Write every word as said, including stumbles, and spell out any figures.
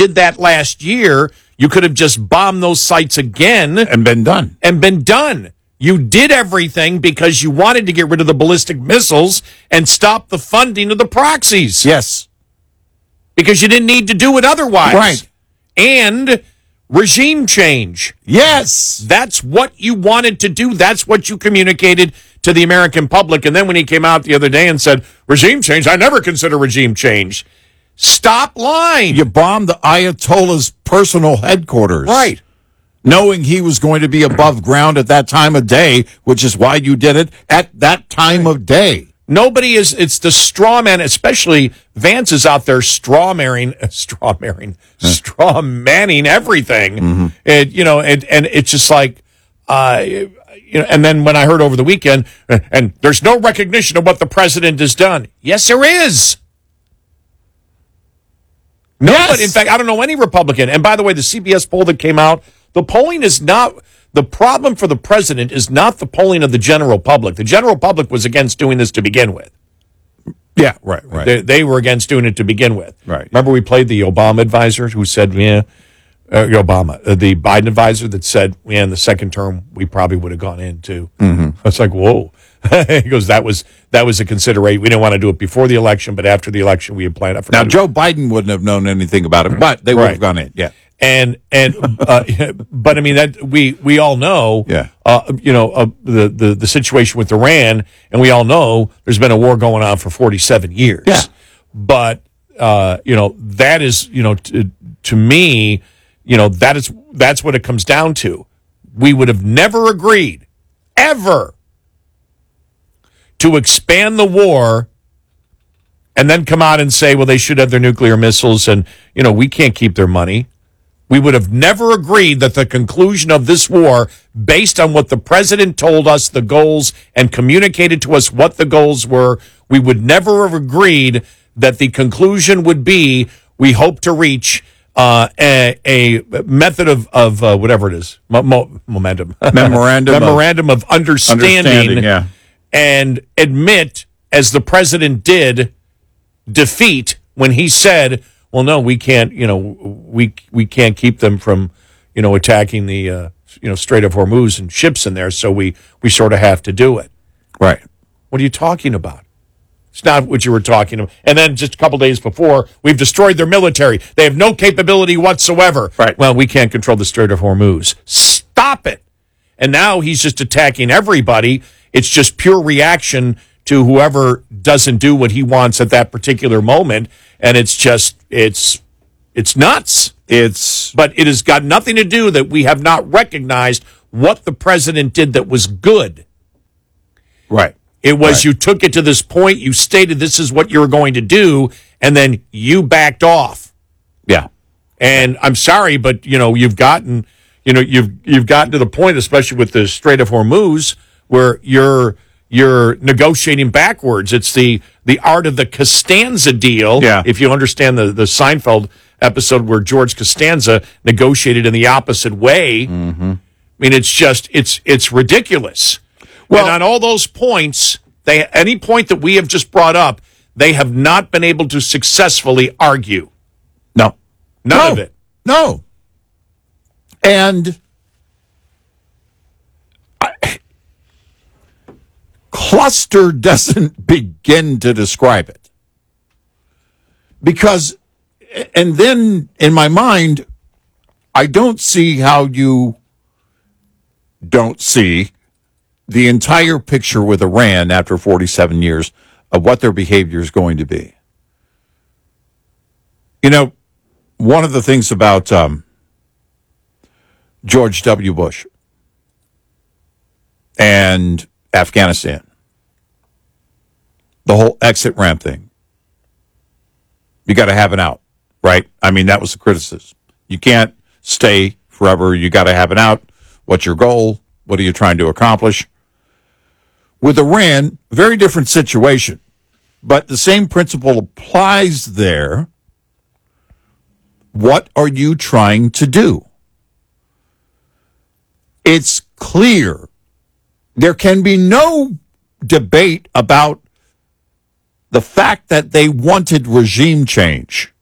did that last year, you could have just bombed those sites again. And been done. And been done. You did everything because you wanted to get rid of the ballistic missiles and stop the funding of the proxies. Yes. Because you didn't need to do it otherwise. Right. And regime change. Yes. That's what you wanted to do. That's what you communicated to the American public. And then when he came out the other day and said, regime change, I never consider regime change. Stop lying. You bombed the Ayatollah's personal headquarters. Right. Knowing he was going to be above ground at that time of day, which is why you did it at that time of day. Nobody is, it's the straw man, especially Vance is out there straw marrying, straw marrying, straw manning everything. Mm-hmm. It, you know, and, and it's just like, uh, you know, and then when I heard over the weekend, and there's no recognition of what the president has done. Yes, there is. No, yes. But in fact, I don't know any Republican. And by the way, the C B S poll that came out, the polling is not, the problem for the president is not the polling of the general public. The general public was against doing this to begin with. Yeah, right, right. They, they were against doing it to begin with. Right. Remember we played the Obama advisor who said, yeah, uh, Obama, uh, the Biden advisor that said, yeah, in the second term, we probably would have gone into. Mm-hmm. It's like, whoa. He goes, that was that was a consideration. We didn't want to do it before the election, but after the election, we had planned it. Now, Joe Biden wouldn't have known anything about it, but they would right. have gone in, yeah. And and uh, but I mean that we we all know, yeah. uh, you know, uh, the the the situation with Iran, and we all know there's been a war going on for forty-seven years. Yeah. But uh, you know, that is, you know, to, to me, you know, that is that's what it comes down to. We would have never agreed ever to expand the war and then come out and say, well, they should have their nuclear missiles and, you know, we can't keep their money. We would have never agreed that the conclusion of this war, based on what the president told us the goals and communicated to us what the goals were, we would never have agreed that the conclusion would be we hope to reach uh, a, a method of, of uh, whatever it is, mo- mo- momentum. Memorandum. Memorandum of, of understanding, understanding yeah. And admit, as the president did, defeat when he said, well, no, we can't, you know, we we can't keep them from, you know, attacking the, uh, you know, Strait of Hormuz and ships in there, so we, we sort of have to do it. Right. What are you talking about? It's not what you were talking about. And then just a couple days before, we've destroyed their military. They have no capability whatsoever. Right. Well, we can't control the Strait of Hormuz. Stop it. And now he's just attacking everybody. It's just pure reaction to whoever doesn't do what he wants at that particular moment. And it's just, it's, it's nuts. It's, but it has got nothing to do that we have not recognized what the president did that was good. Right. It was, right. You took it to this point, you stated this is what you were going to do, and then you backed off. Yeah. And I'm sorry, but, you know, you've gotten, you know, you've, you've gotten to the point, especially with the Strait of Hormuz, where you're, you're negotiating backwards. It's the, the art of the Costanza deal. Yeah. If you understand the, the Seinfeld episode where George Costanza negotiated in the opposite way. Mm-hmm. I mean, it's just, it's, it's ridiculous. Well, and on all those points, they, any point that we have just brought up, they have not been able to successfully argue. No. None no. of it. No. And I, cluster doesn't begin to describe it. Because, and then in my mind, I don't see how you don't see the entire picture with Iran after forty-seven years of what their behavior is going to be. You know, one of the things about um, George W. Bush and Afghanistan, the whole exit ramp thing, you got to have an out, right? I mean, that was the criticism. You can't stay forever. You got to have an out. What's your goal? What are you trying to accomplish? With Iran, very different situation, but the same principle applies there. What are you trying to do? It's clear. There can be no debate about the fact that they wanted regime change.